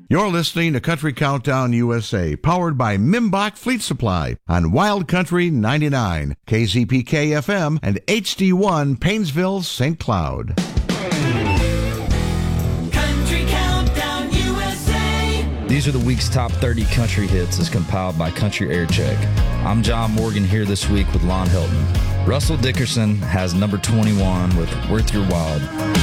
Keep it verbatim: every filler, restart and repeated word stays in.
You're listening to Country Countdown U S A, powered by Mimbach Fleet Supply on Wild Country ninety-nine, K Z P K F M, and H D one, Painesville, Saint Cloud. Country Countdown U S A. These are the week's top thirty country hits as compiled by Country Air Check. I'm John Morgan here this week with Lon Hilton. Russell Dickerson has number twenty-one with Worth Your Wild.